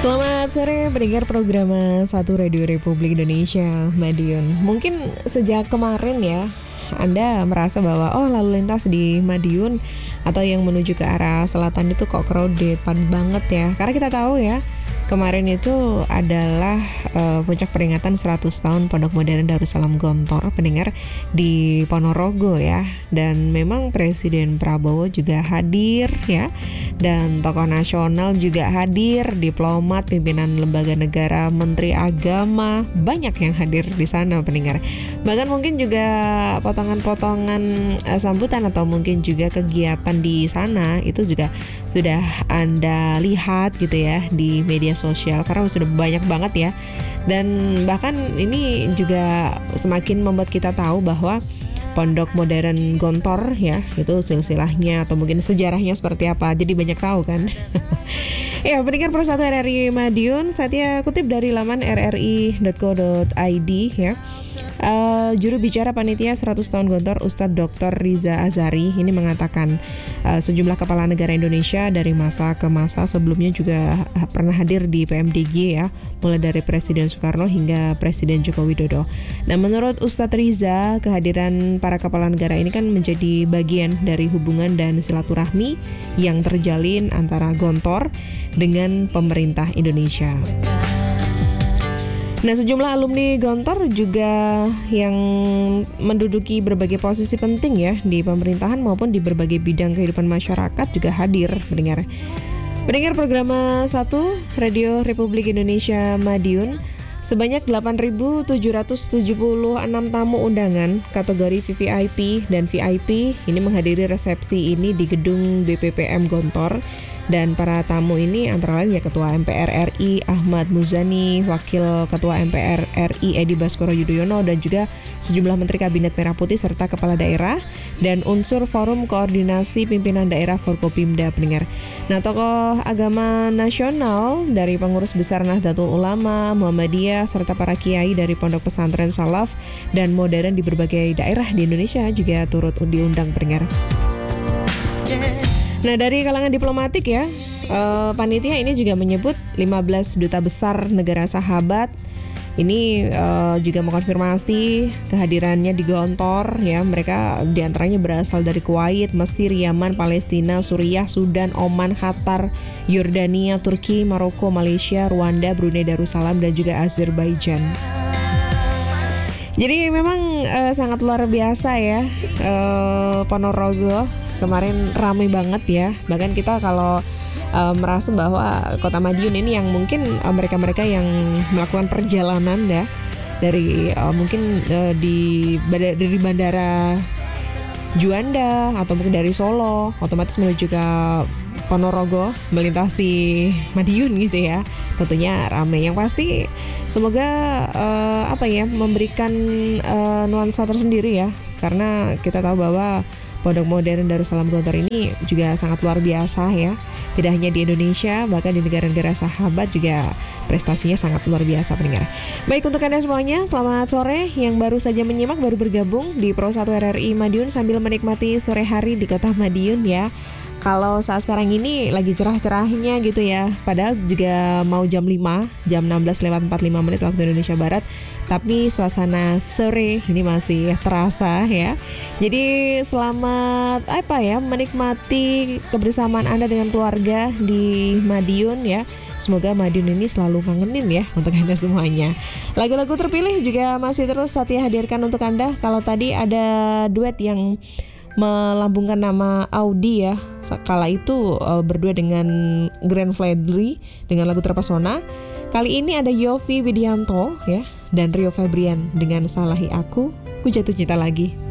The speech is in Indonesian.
Selamat sore pendengar program Satu Radio Republik Indonesia, Madiun. Mungkin sejak kemarin ya, Anda merasa bahwa lalu lintas di Madiun atau yang menuju ke arah selatan itu kok crowded, padat banget ya. Karena kita tahu ya, kemarin itu adalah puncak peringatan 100 tahun Pondok Modern Darussalam Gontor, pendengar, di Ponorogo ya. Dan memang Presiden Prabowo juga hadir ya. Dan tokoh nasional juga hadir, diplomat, pimpinan lembaga negara, menteri agama, banyak yang hadir di sana pendengar. Bahkan mungkin juga potongan-potongan sambutan atau mungkin juga kegiatan di sana itu juga sudah Anda lihat gitu ya di media sosial karena sudah banyak banget ya. Dan bahkan ini juga semakin membuat kita tahu bahwa Pondok Modern Gontor ya, itu silsilahnya atau mungkin sejarahnya seperti apa. Jadi banyak tahu kan. Ya, pendengar Persatu RRI Madiun, saya kutip dari laman rri.co.id ya. Juru bicara panitia 100 tahun Gontor, Ustadz Dr. Riza Azhari ini mengatakan sejumlah kepala negara Indonesia dari masa ke masa sebelumnya juga pernah hadir di PMDG ya, mulai dari Presiden Soekarno hingga Presiden Joko Widodo. Nah, menurut Ustadz Riza, kehadiran para kepala negara ini kan menjadi bagian dari hubungan dan silaturahmi yang terjalin antara Gontor dengan pemerintah Indonesia. Nah, sejumlah alumni Gontor juga yang menduduki berbagai posisi penting ya di pemerintahan maupun di berbagai bidang kehidupan masyarakat juga hadir, pendengar. Pendengar program 1 Radio Republik Indonesia Madiun, sebanyak 8.776 tamu undangan kategori VVIP dan VIP ini menghadiri resepsi ini di gedung BPPM Gontor. Dan para tamu ini antara lain ya Ketua MPR RI Ahmad Muzani, Wakil Ketua MPR RI Edi Baskoro Yudhoyono, dan juga sejumlah Menteri Kabinet Merah Putih serta Kepala Daerah dan unsur Forum Koordinasi Pimpinan Daerah Forkopimda, pendengar. Nah, tokoh agama nasional dari pengurus besar Nahdlatul Ulama, Muhammadiyah, serta para kiai dari pondok pesantren salaf dan modern di berbagai daerah di Indonesia juga turut diundang, pendengar. Nah, dari kalangan diplomatik ya, panitia ini juga menyebut 15 duta besar negara sahabat ini juga mengkonfirmasi kehadirannya di Gontor ya. Mereka diantaranya berasal dari Kuwait, Mesir, Yaman, Palestina, Suriah, Sudan, Oman, Qatar, Yordania, Turki, Maroko, Malaysia, Rwanda, Brunei Darussalam, dan juga Azerbaijan. Jadi memang sangat luar biasa ya, Ponorogo kemarin ramai banget ya. Bahkan kita kalau merasa bahwa Kota Madiun ini yang mungkin mereka-mereka yang melakukan perjalanan ya dari mungkin dari Bandara Juanda atau mungkin dari Solo otomatis menuju ke Ponorogo melintasi Madiun gitu ya. Tentunya ramai. Yang pasti semoga memberikan nuansa tersendiri ya, karena kita tahu bahwa Pondok Modern Darussalam Gontor ini juga sangat luar biasa ya. Tidak hanya di Indonesia, bahkan di negara-negara sahabat juga prestasinya sangat luar biasa, pendengar. Baik, untuk Anda semuanya, selamat sore. Yang baru saja menyimak, baru bergabung di Pro 1 RRI Madiun sambil menikmati sore hari di Kota Madiun ya. Kalau saat sekarang ini lagi cerah-cerahnya gitu ya. Padahal juga mau jam 5, jam 16:45 waktu Indonesia Barat. Tapi suasana sore ini masih terasa ya. Jadi selamat menikmati kebersamaan Anda dengan keluarga di Madiun ya. Semoga Madiun ini selalu kangenin ya untuk Anda semuanya. Lagu-lagu terpilih juga masih terus Satya hadirkan untuk Anda. Kalau tadi ada duet yang melambungkan nama Audi ya, kala itu berdua dengan Glenn Fredly dengan lagu Terpesona. Kali ini ada Yovie Widianto ya dan Rio Febrian dengan Salahi Aku, Ku Jatuh Cinta Lagi.